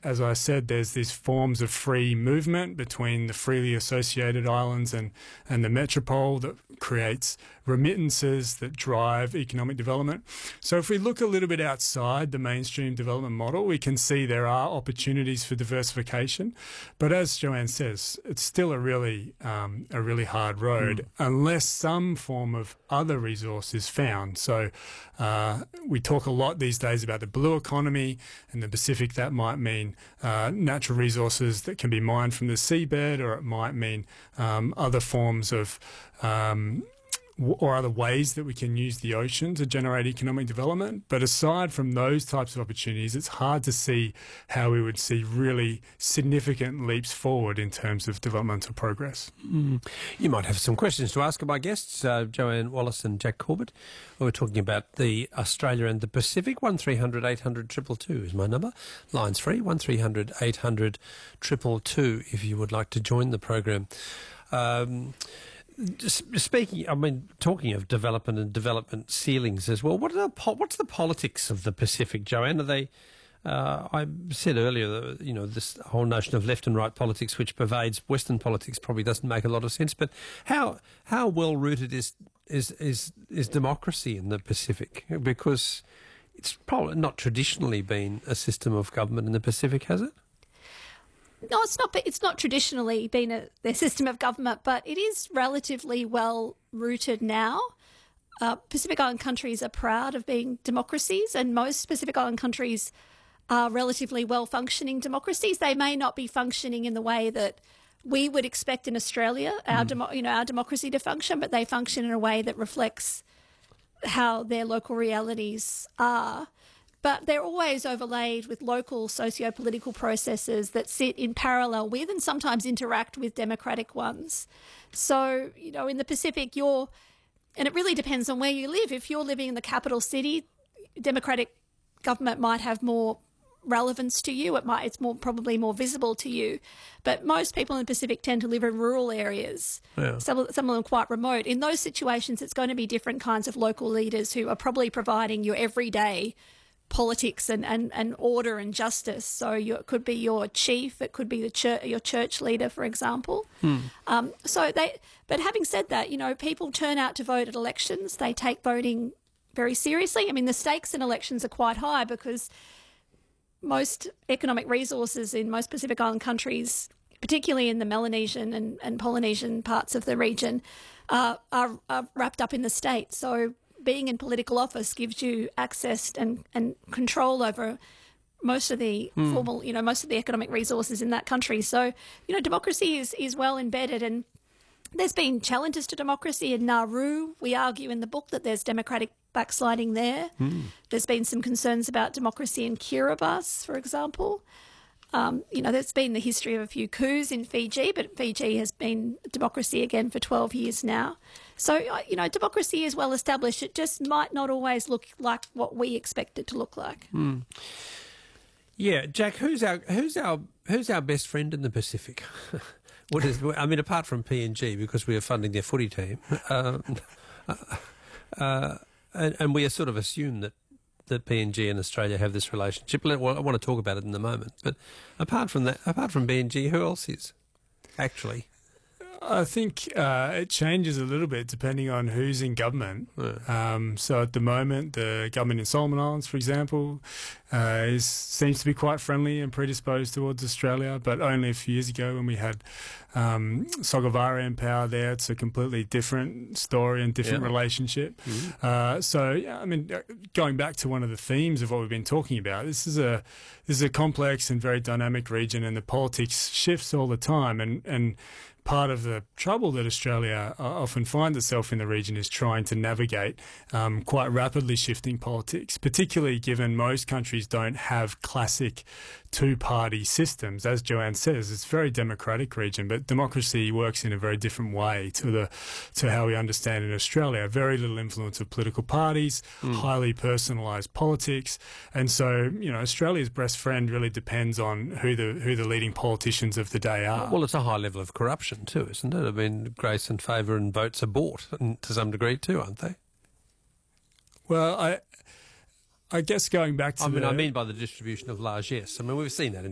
as I said, there's these forms of free movement between the freely associated islands and the metropole that creates remittances that drive economic development. So if we look a little bit outside the mainstream development model, we can see there are opportunities for diversification. But as Joanne says, it's still a really hard road unless some form of other resource is found. So we talk a lot these days about the blue economy in the Pacific. That might mean natural resources that can be mined from the seabed, or it might mean other forms of or other ways that we can use the ocean to generate economic development. But aside from those types of opportunities, it's hard to see how we would see really significant leaps forward in terms of developmental progress. You might have some questions to ask of my guests, Joanne Wallace and Jack Corbett. We're talking about the Australia and the Pacific. 1300 800 222 is my number. Lines free, 1300 800 222 if you would like to join the program. Talking of development and development ceilings as well, what's the politics of the Pacific, Joanne? Are they? I said earlier that, this whole notion of left and right politics, which pervades Western politics, probably doesn't make a lot of sense. But how well rooted is democracy in the Pacific? Because it's probably not traditionally been a system of government in the Pacific, has it? No, it's not. It's not traditionally been their system of government, but it is relatively well rooted now. Pacific Island countries are proud of being democracies, and most Pacific Island countries are relatively well-functioning democracies. They may not be functioning in the way that we would expect in Australia, our democracy to function, but they function in a way that reflects how their local realities are. But they're always overlaid with local socio-political processes that sit in parallel with and sometimes interact with democratic ones. So, in the Pacific, and it really depends on where you live. If you're living in the capital city, democratic government might have more relevance to you. It's probably more visible to you. But most people in the Pacific tend to live in rural areas. Yeah. Some of them quite remote. In those situations, it's going to be different kinds of local leaders who are probably providing your everyday politics and order and justice. So it could be your chief, it could be your church leader, for example. But having said that, people turn out to vote at elections. They take voting very seriously. I mean, the stakes in elections are quite high because most economic resources in most Pacific Island countries, particularly in the Melanesian and Polynesian parts of the region, are wrapped up in the state. So being in political office gives you access and control over most of the most of the economic resources in that country. So, democracy is well embedded, and there's been challenges to democracy in Nauru. We argue in the book that there's democratic backsliding there. There's been some concerns about democracy in Kiribati, for example. There's been the history of a few coups in Fiji, but Fiji has been democracy again for 12 years now. So, democracy is well established. It just might not always look like what we expect it to look like. Yeah, Jack, who's our best friend in the Pacific? Apart from PNG, because we are funding their footy team, and we sort of assume that PNG and Australia have this relationship. Well, I want to talk about it in a moment. But apart from PNG, who else is actually? I think it changes a little bit depending on who's in government. So at the moment, the government in Solomon Islands, for example, seems to be quite friendly and predisposed towards Australia. But only a few years ago, when we had Sogavare in power there, it's a completely different story and different relationship. Going back to one of the themes of what we've been talking about, this is a complex and very dynamic region, and the politics shifts all the time. And part of the trouble that Australia often finds itself in the region is trying to navigate quite rapidly shifting politics, particularly given most countries don't have classic two-party systems. As Joanne says, it's a very democratic region, but democracy works in a very different way to how we understand in Australia. Very little influence of political parties, highly personalised politics, and so Australia's best friend really depends on who the leading politicians of the day are. Well, it's a high level of corruption too, isn't it? I mean, grace and favour and votes are bought to some degree too, aren't they? Well, I guess going back to I mean by the distribution of largesse. I mean, we've seen that in